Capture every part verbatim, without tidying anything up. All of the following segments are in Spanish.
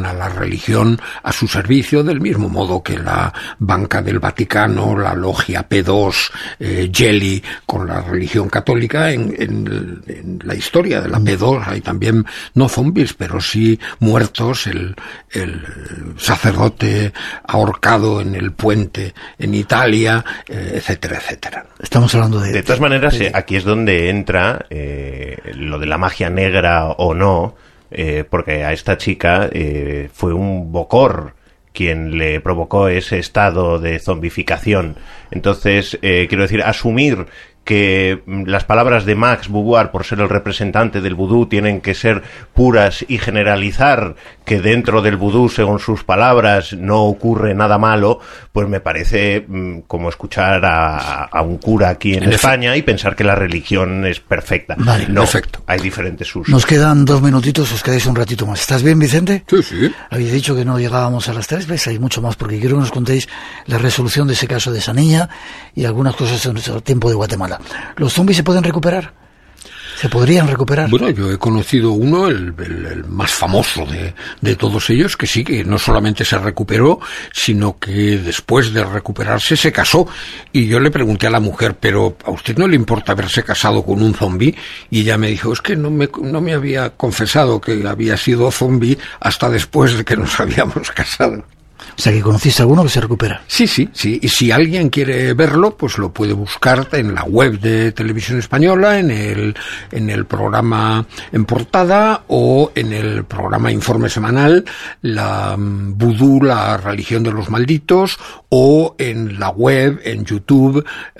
a la religión a su servicio, del mismo modo que la Banca del Vaticano, la Logia P dos, eh, Gelli, con la religión católica. En, en, en la historia de la P dos hay también, no zombies, pero sí muertos, el, el sacerdote ahorcado en el puente en Italia, eh, etcétera, etcétera. Estamos hablando de... De todas maneras, eh, aquí es donde entra eh, lo de la magia negra o no, eh, porque a esta chica eh, fue un bocor quien le provocó ese estado de zombificación. Entonces, eh, quiero decir, asumir que las palabras de Max Beauvoir, por ser el representante del vudú, tienen que ser puras y generalizar que dentro del vudú, según sus palabras, no ocurre nada malo, pues me parece mmm, como escuchar a, a un cura aquí en, en España efecto. Y pensar que la religión es perfecta. Vale, no, perfecto. Hay diferentes usos. Nos quedan dos minutitos, os quedáis un ratito más. ¿Estás bien, Vicente? Sí, sí. Habéis dicho que no llegábamos a las tres, ¿ves? Hay mucho más, porque quiero que nos contéis la resolución de ese caso de esa niña y algunas cosas en nuestro tiempo de Guatemala. ¿Los zombies se pueden recuperar? ¿Se podrían recuperar? Bueno, yo he conocido uno, el, el, el más famoso de, de todos ellos, que sí, que no solamente se recuperó, sino que después de recuperarse se casó. Y yo le pregunté a la mujer, ¿pero a usted no le importa haberse casado con un zombi? Y ella me dijo, es que no me, no me había confesado que había sido zombi hasta después de que nos habíamos casado. O sea, que conociste a alguno que se recupera. Sí, sí, sí. Y si alguien quiere verlo, pues lo puede buscar en la web de Televisión Española, en el, en el programa En Portada o en el programa Informe Semanal, la um, Vudú, la religión de los malditos, o en la web, en YouTube,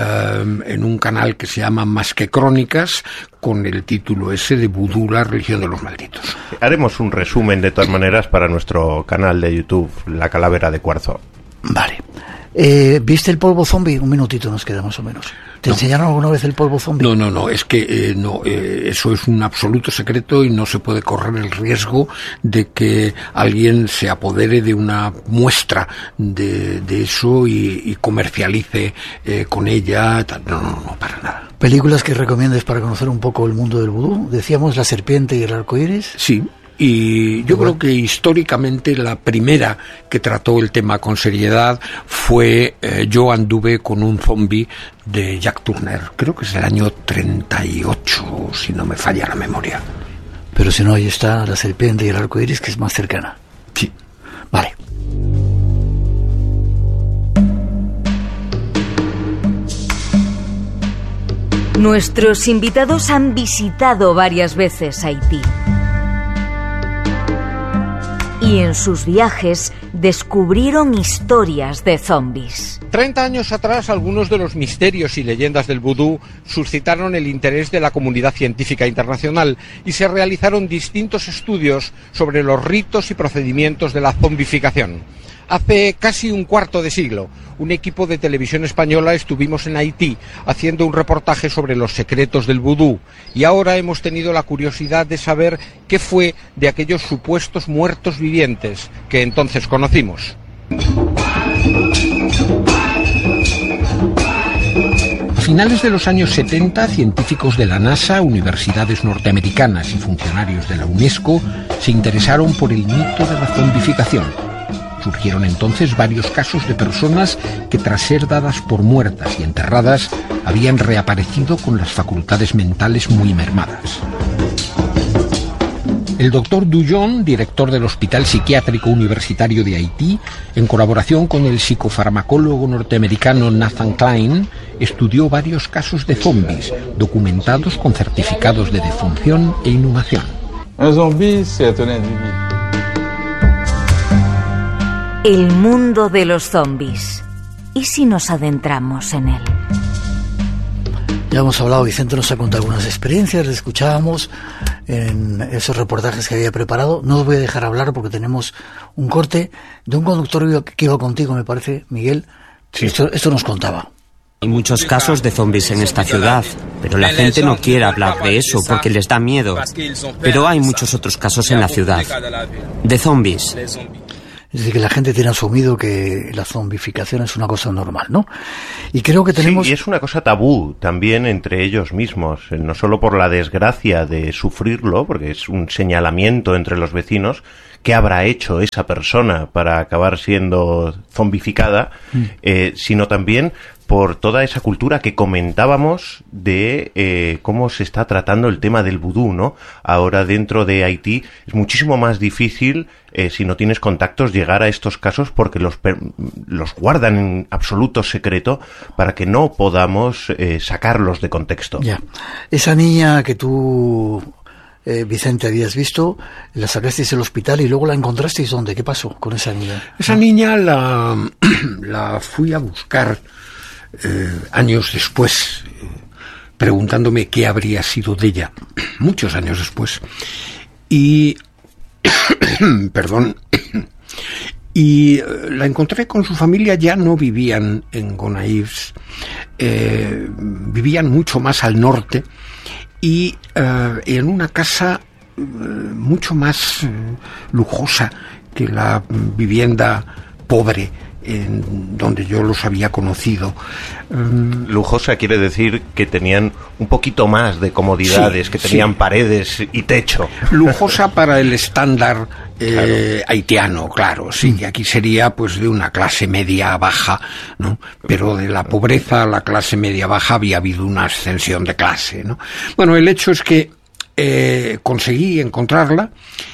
um, en un canal que se llama Más que Crónicas, con el título ese de Vudú, la religión de los malditos. Haremos un resumen de todas maneras para nuestro canal de YouTube, La Calavera de Cuarzo. Vale. Eh, ¿Viste el polvo zombie? Un minutito nos queda más o menos. ¿Te no. enseñaron alguna vez el polvo zombie? No, no, no, es que eh, no, eh, eso es un absoluto secreto y no se puede correr el riesgo de que alguien se apodere de una muestra de, de eso y, y comercialice eh, con ella. No, no, no, para nada. ¿Películas que recomiendes para conocer un poco el mundo del vudú? Decíamos La serpiente y el arco iris. Sí. Y yo creo que históricamente la primera que trató el tema con seriedad fue eh, Yo anduve con un zombi de Jack Turner. Creo que es el año treinta y ocho, si no me falla la memoria. Pero si no, ahí está La serpiente y el arco iris, que es más cercana. Sí. Vale. Nuestros invitados han visitado varias veces Haití. Y en sus viajes descubrieron historias de zombies. Treinta años atrás, algunos de los misterios y leyendas del vudú suscitaron el interés de la comunidad científica internacional y se realizaron distintos estudios sobre los ritos y procedimientos de la zombificación. Hace casi un cuarto de siglo, un equipo de Televisión Española estuvimos en Haití haciendo un reportaje sobre los secretos del vudú y ahora hemos tenido la curiosidad de saber qué fue de aquellos supuestos muertos vivientes que entonces conocimos. A finales de los años setenta, científicos de la NASA, universidades norteamericanas y funcionarios de la UNESCO se interesaron por el mito de la zombificación. Surgieron entonces varios casos de personas que, tras ser dadas por muertas y enterradas, habían reaparecido con las facultades mentales muy mermadas. El doctor Dujon, director del Hospital Psiquiátrico Universitario de Haití, en colaboración con el psicofarmacólogo norteamericano Nathan Klein, estudió varios casos de zombies, documentados con certificados de defunción e inhumación. Un zombie, c'est un individu. El mundo de los zombies. ¿Y si nos adentramos en él? Ya hemos hablado, Vicente nos ha contado algunas experiencias, le escuchábamos en esos reportajes que había preparado. No os voy a dejar hablar porque tenemos un corte de un conductor que iba contigo, me parece, Miguel. Sí. Esto, esto nos contaba. Hay muchos casos de zombies en esta ciudad, pero la gente no quiere hablar de eso porque les da miedo. Pero hay muchos otros casos en la ciudad, de zombies. Es decir, que la gente tiene asumido que la zombificación es una cosa normal, ¿no? Y creo que tenemos... Sí, y es una cosa tabú también entre ellos mismos, no solo por la desgracia de sufrirlo, porque es un señalamiento entre los vecinos, ¿qué habrá hecho esa persona para acabar siendo zombificada? Mm. Eh, sino también por toda esa cultura que comentábamos de eh, cómo se está tratando el tema del vudú, ¿no? Ahora dentro de Haití es muchísimo más difícil, eh, si no tienes contactos, llegar a estos casos porque los, los guardan en absoluto secreto para que no podamos eh, sacarlos de contexto. Ya. Esa niña que tú... Eh, Vicente, habías visto, la sacasteis del hospital y luego la encontrasteis, ¿dónde? ¿Qué pasó con esa niña? Esa niña la, la fui a buscar eh, años después, eh, preguntándome qué habría sido de ella, muchos años después. Y, perdón, y eh, la encontré con su familia, ya no vivían en Gonaives, eh, vivían mucho más al norte, y uh, en una casa uh, mucho más uh, lujosa que la vivienda pobre en donde yo los había conocido. Um, lujosa quiere decir que tenían un poquito más de comodidades, sí, que tenían sí. paredes y techo. Lujosa para el estándar eh, claro. haitiano, claro, sí, que aquí sería pues de una clase media baja, ¿no? Pero de la pobreza a la clase media baja había habido una ascensión de clase, ¿no? Bueno, el hecho es que eh, conseguí encontrarla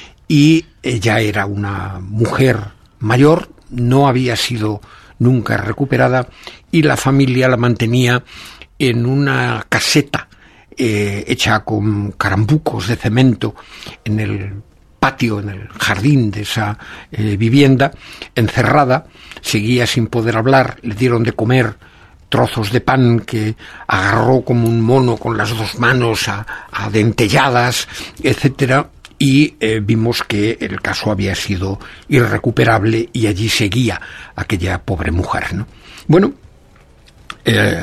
y ella era una mujer mayor, no había sido nunca recuperada y la familia la mantenía en una caseta eh, hecha con carambucos de cemento en el patio, en el jardín de esa eh, vivienda, encerrada, seguía sin poder hablar, le dieron de comer trozos de pan que agarró como un mono con las dos manos a, a dentelladas, etcétera. Y eh, vimos que el caso había sido irrecuperable y allí seguía aquella pobre mujer, ¿no? Bueno, eh,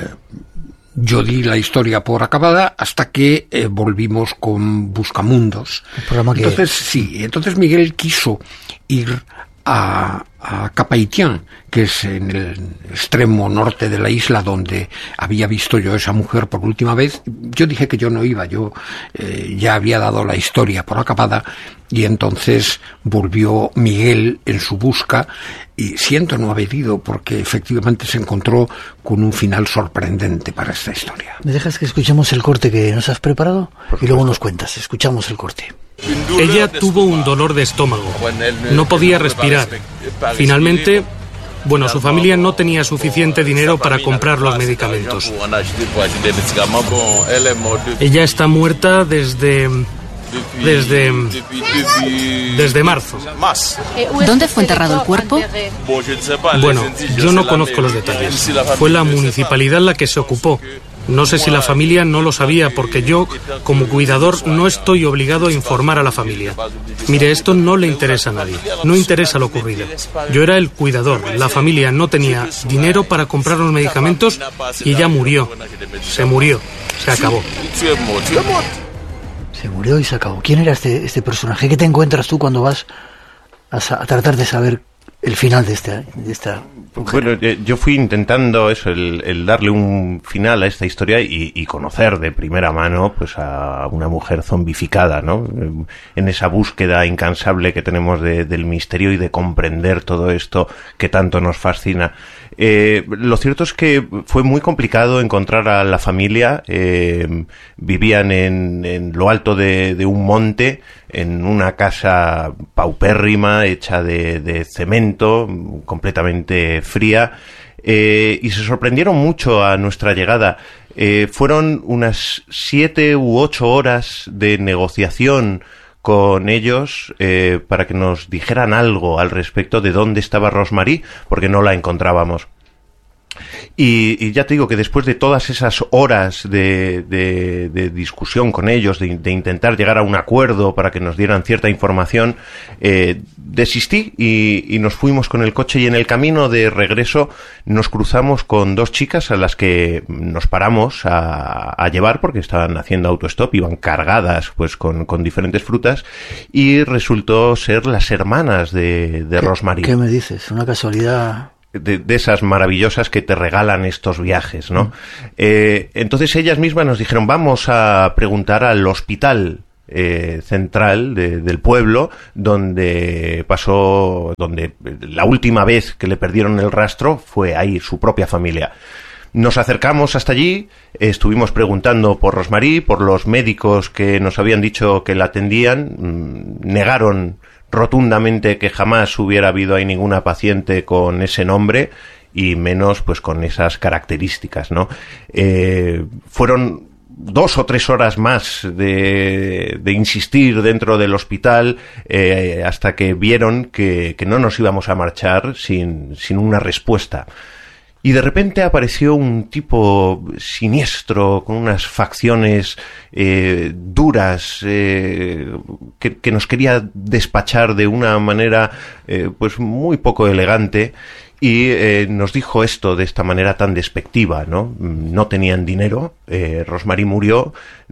yo di la historia por acabada hasta que eh, volvimos con Buscamundos. El programa que... Entonces, sí, entonces Miguel quiso ir a, a Cap-Haitien, que es en el extremo norte de la isla donde había visto yo a esa mujer por última vez. Yo dije que yo no iba, yo eh, ya había dado la historia por acabada y entonces volvió Miguel en su busca y siento no haber ido porque efectivamente se encontró con un final sorprendente para esta historia. ¿Me dejas que escuchemos el corte que nos has preparado? Y luego nos cuentas, escuchamos el corte. Ella tuvo un dolor de estómago, no podía respirar. Finalmente, bueno, su familia no tenía suficiente dinero para comprar los medicamentos. Ella está muerta desde... desde... desde marzo. ¿Dónde fue enterrado el cuerpo? Bueno, yo no conozco los detalles. Fue la municipalidad la que se ocupó. No sé si la familia no lo sabía, porque yo, como cuidador, no estoy obligado a informar a la familia. Mire, esto no le interesa a nadie, no interesa lo ocurrido. Yo era el cuidador, la familia no tenía dinero para comprar los medicamentos y ella murió. Se murió, se acabó. Se murió y se acabó. ¿Quién era este, este personaje? ¿Qué te encuentras tú cuando vas a, a tratar de saber el final de esta, de esta mujer? Bueno, eh, yo fui intentando eso, el, el darle un final a esta historia y, y conocer de primera mano pues a una mujer zombificada, ¿no? En esa búsqueda incansable que tenemos de, del misterio y de comprender todo esto que tanto nos fascina. Eh, lo cierto es que fue muy complicado encontrar a la familia. Eh, vivían en, en lo alto de, de un monte, en una casa paupérrima, hecha de, de cemento, completamente fría, eh, y se sorprendieron mucho a nuestra llegada. Eh, fueron unas siete u ocho horas de negociación con ellos eh, para que nos dijeran algo al respecto de dónde estaba Rosemary, porque no la encontrábamos. Y, y ya te digo que después de todas esas horas de, de, de discusión con ellos, de, de intentar llegar a un acuerdo para que nos dieran cierta información, eh, desistí y, y nos fuimos con el coche, y en el camino de regreso nos cruzamos con dos chicas a las que nos paramos a, a llevar porque estaban haciendo autostop, iban cargadas pues con, con diferentes frutas, y resultó ser las hermanas de, de Rosmarie. ¿Qué me dices? Una casualidad... De, de esas maravillosas que te regalan estos viajes, ¿no? Mm. Eh, entonces ellas mismas nos dijeron, vamos a preguntar al hospital eh, central de, del pueblo, donde pasó, donde la última vez que le perdieron el rastro fue ahí, su propia familia. Nos acercamos hasta allí, estuvimos preguntando por Rosmarie, por los médicos que nos habían dicho que la atendían, mmm, negaron rotundamente que jamás hubiera habido ahí ninguna paciente con ese nombre, y menos pues con esas características, ¿no? Eh, fueron dos o tres horas más de, de insistir dentro del hospital eh, hasta que vieron que, que no nos íbamos a marchar sin, sin una respuesta. Y de repente apareció un tipo siniestro, con unas facciones eh, duras, eh, que, que nos quería despachar de una manera eh, pues muy poco elegante, y eh, nos dijo esto de esta manera tan despectiva, ¿no? No tenían dinero, eh, Rosmarie murió,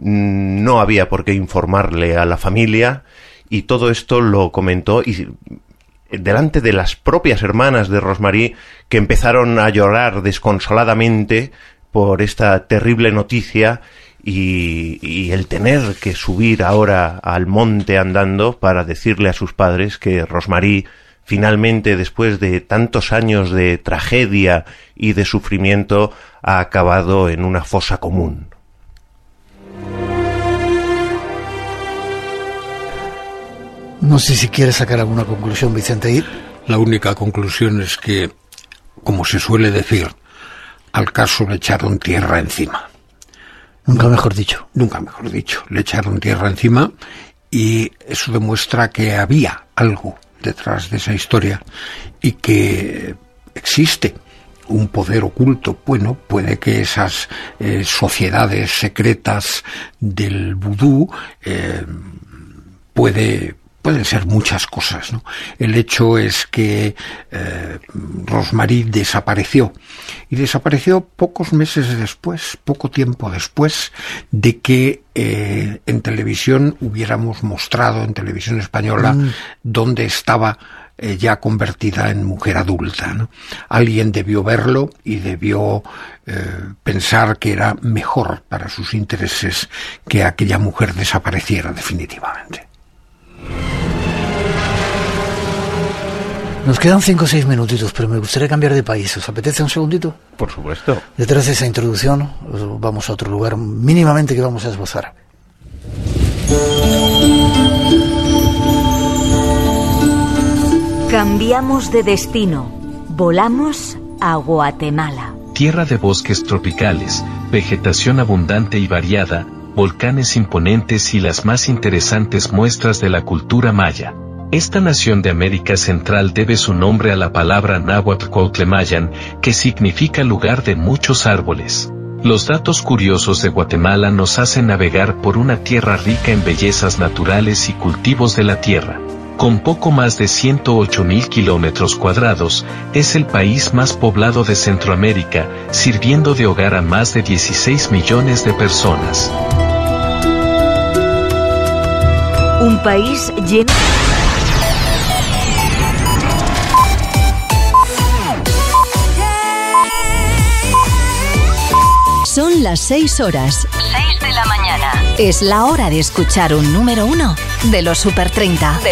no había por qué informarle a la familia, y todo esto lo comentó y... delante de las propias hermanas de Rosmarie, que empezaron a llorar desconsoladamente por esta terrible noticia, y, y el tener que subir ahora al monte andando para decirle a sus padres que Rosmarie finalmente, después de tantos años de tragedia y de sufrimiento, ha acabado en una fosa común. No sé si quieres sacar alguna conclusión, Vicente. La única conclusión es que, como se suele decir, al caso le echaron tierra encima. Nunca mejor dicho. Nunca mejor dicho. Le echaron tierra encima, y eso demuestra que había algo detrás de esa historia y que existe un poder oculto. Bueno, puede que esas eh, sociedades secretas del vudú eh, puede... pueden ser muchas cosas, ¿no? El hecho es que eh, Rosmarie desapareció, y desapareció pocos meses después, poco tiempo después de que eh, en televisión hubiéramos mostrado, en televisión española, mm. donde estaba eh, ya convertida en mujer adulta, ¿no? Alguien debió verlo y debió eh, pensar que era mejor para sus intereses que aquella mujer desapareciera definitivamente. Nos quedan cinco o seis minutitos, pero me gustaría cambiar de país. ¿Os apetece un segundito? Por supuesto. Detrás de esa introducción, vamos a otro lugar mínimamente que vamos a esbozar. Cambiamos de destino. Volamos a Guatemala. Tierra de bosques tropicales, vegetación abundante y variada, volcanes imponentes y las más interesantes muestras de la cultura maya. Esta nación de América Central debe su nombre a la palabra náhuatl Cuautlemayan, que significa lugar de muchos árboles. Los datos curiosos de Guatemala nos hacen navegar por una tierra rica en bellezas naturales y cultivos de la tierra. Con poco más de ciento ocho mil kilómetros cuadrados, es el país más poblado de Centroamérica, sirviendo de hogar a más de dieciséis millones de personas. Un país lleno... Son las seis horas. seis de la mañana. Es la hora de escuchar un número uno de los Super treinta. De